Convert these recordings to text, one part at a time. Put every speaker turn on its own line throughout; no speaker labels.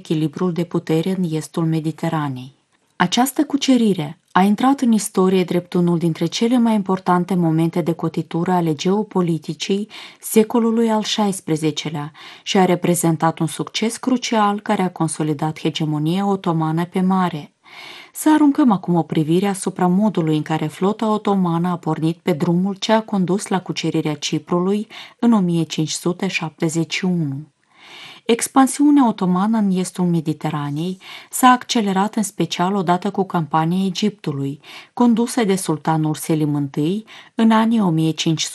echilibrul de putere în estul Mediteranei. Această cucerire a intrat în istorie drept unul dintre cele mai importante momente de cotitură ale geopoliticii secolului al XVI-lea și a reprezentat un succes crucial care a consolidat hegemonia otomană pe mare. Să aruncăm acum o privire asupra modului în care flota otomană a pornit pe drumul ce a condus la cucerirea Ciprului în 1571. Expansiunea otomană în estul Mediteranei s-a accelerat în special odată cu campania Egiptului, condusă de sultanul Selim I în anii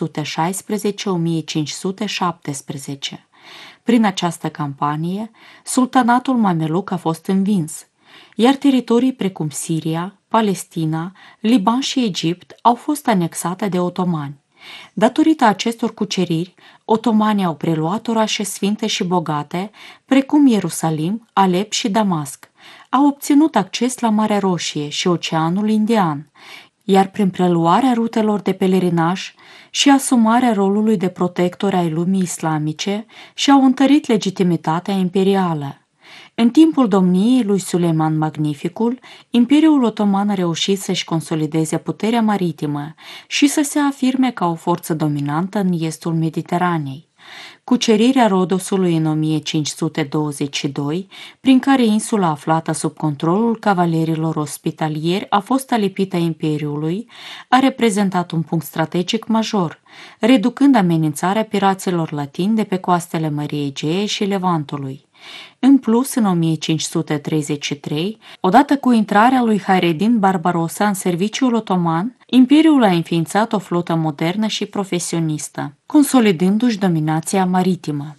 1516-1517. Prin această campanie, sultanatul mameluc a fost învins, iar teritorii precum Siria, Palestina, Liban și Egipt au fost anexate de otomani. Datorită acestor cuceriri, otomanii au preluat orașe sfinte și bogate, precum Ierusalim, Alep și Damasc. Au obținut acces la Marea Roșie și Oceanul Indian, iar prin preluarea rutelor de pelerinaj și asumarea rolului de protector ai lumii islamice și-au întărit legitimitatea imperială. În timpul domniei lui Suleiman Magnificul, Imperiul Otoman a reușit să-și consolideze puterea maritimă și să se afirme ca o forță dominantă în estul Mediteranei. Cucerirea Rodosului în 1522, prin care insula aflată sub controlul cavalerilor ospitalieri a fost alipită Imperiului, a reprezentat un punct strategic major, reducând amenințarea piraților latini de pe coastele Mării Egee și Levantului. În plus, în 1533, odată cu intrarea lui Hayreddin Barbarossa în serviciul otoman, Imperiul a înființat o flotă modernă și profesionistă, consolidându-și dominația maritimă.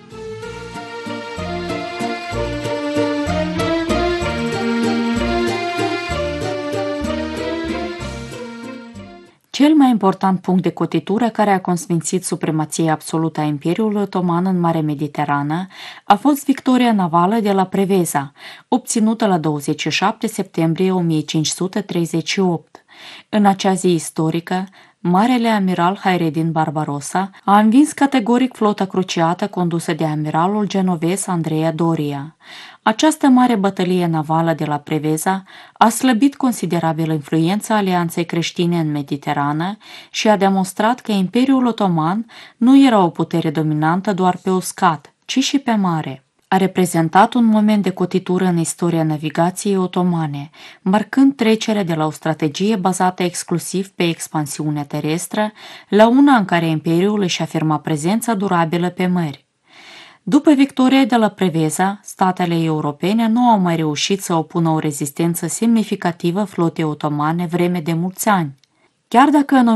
Cel mai important punct de cotitură care a consfințit supremația absolută a Imperiului Otoman în Marea Mediterană a fost victoria navală de la Preveza, obținută la 27 septembrie 1538. În acea zi istorică, Marele amiral Hayreddin Barbarossa a învins categoric flota cruciată condusă de amiralul genovez Andrea Doria. Această mare bătălie navală de la Preveza a slăbit considerabil influența alianței creștine în Mediterană și a demonstrat că Imperiul Otoman nu era o putere dominantă doar pe uscat, ci și pe mare. A reprezentat un moment de cotitură în istoria navigației otomane, marcând trecerea de la o strategie bazată exclusiv pe expansiune terestră la una în care Imperiul își afirma prezența durabilă pe mări. După victoria de la Preveza, statele europene nu au mai reușit să opună o rezistență semnificativă flotei otomane vreme de mulți ani. Chiar dacă în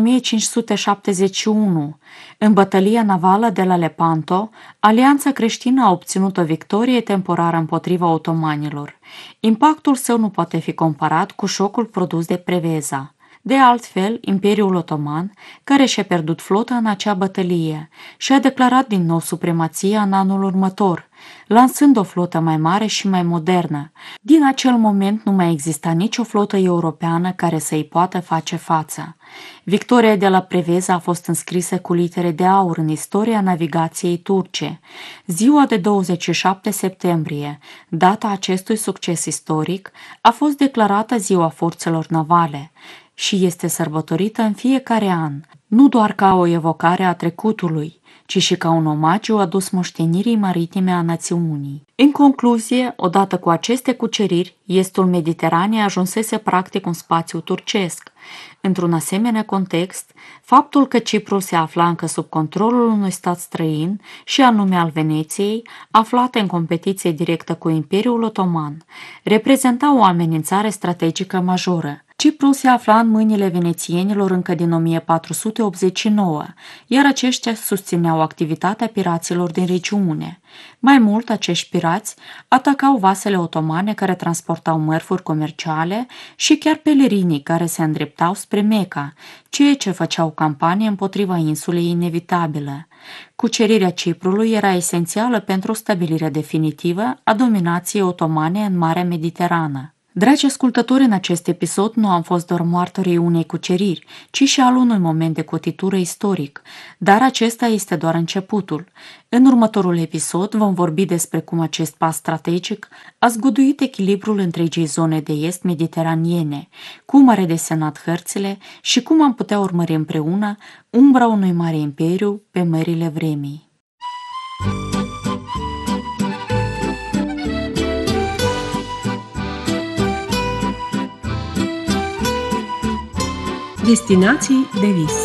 1571, în bătălia navală de la Lepanto, alianța creștină a obținut o victorie temporară împotriva otomanilor, impactul său nu poate fi comparat cu șocul produs de Preveza. De altfel, Imperiul Otoman, care și-a pierdut flota în acea bătălie, și-a declarat din nou supremația în anul următor, lansând o flotă mai mare și mai modernă. Din acel moment nu mai exista nicio flotă europeană care să-i poată face față. Victoria de la Preveza a fost înscrisă cu litere de aur în istoria navigației turce. Ziua de 27 septembrie, data acestui succes istoric, a fost declarată Ziua Forțelor Navale și este sărbătorită în fiecare an, nu doar ca o evocare a trecutului, ci și ca un omagiu adus moștenirii maritime a națiunii. În concluzie, odată cu aceste cuceriri, estul Mediteranei ajunsese practic un spațiu turcesc. Într-un asemenea context, faptul că Ciprul se afla încă sub controlul unui stat străin, și anume al Veneției, aflată în competiție directă cu Imperiul Otoman, reprezenta o amenințare strategică majoră. Ciprul se afla în mâinile venețienilor încă din 1489, iar aceștia susțineau activitatea piraților din regiune. Mai mult, acești pirați atacau vasele otomane care transportau mărfuri comerciale și chiar pelerinii care se îndreptau spre Meca, ceea ce făceau campanie împotriva insulei inevitabilă. Cucerirea Ciprului era esențială pentru stabilirea definitivă a dominației otomane în Marea Mediterană. Dragi ascultători, în acest episod nu am fost doar martorii unei cuceriri, ci și al unui moment de cotitură istoric, dar acesta este doar începutul. În următorul episod vom vorbi despre cum acest pas strategic a zguduit echilibrul întregii zone de est mediteraniene, cum a redesenat hărțile și cum am putea urmări împreună umbra unui mare imperiu pe mările vremii.
Destinații de vis.